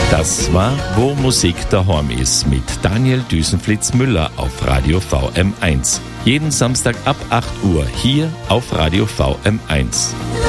Das war Wo Musik daheim ist mit Daniel Düsenflitz-Müller auf Radio VM1. Jeden Samstag ab 8 Uhr hier auf Radio VM1.